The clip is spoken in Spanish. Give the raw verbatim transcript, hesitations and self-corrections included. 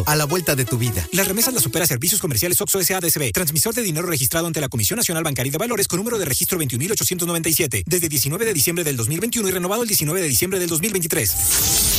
a la vuelta de tu vida. Las remesas las opera Servicios Comerciales Oxxo S A D C B. Transmisor de dinero registrado ante la Comisión Nacional Bancaria y de Valores con número de registro veintiún mil ochocientos noventa y siete. Desde diecinueve de diciembre del dos mil veintiuno y renovado el diecinueve de diciembre del dos mil veintitrés.